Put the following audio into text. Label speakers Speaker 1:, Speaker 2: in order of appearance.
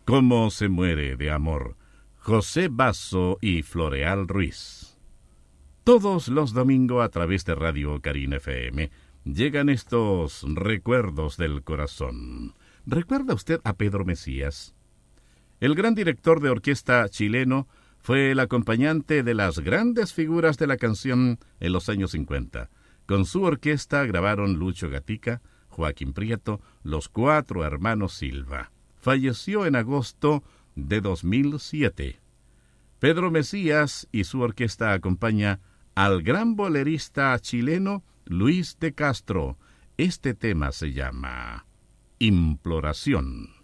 Speaker 1: ¿Cómo se muere de amor? José Basso y Floreal Ruiz. Todos los domingos a través de Radio Carín FM llegan estos recuerdos del corazón. ¿Recuerda usted a Pedro Mesías? El gran director de orquesta chileno fue el acompañante de las grandes figuras de la canción en los años 50. Con su orquesta grabaron Lucho Gatica, Joaquín Prieto, los 4 hermanos Silva. Falleció en agosto de 2007. Pedro Mesías y su orquesta acompaña al gran bolerista chileno Luis de Castro. Este tema se llama Imploración.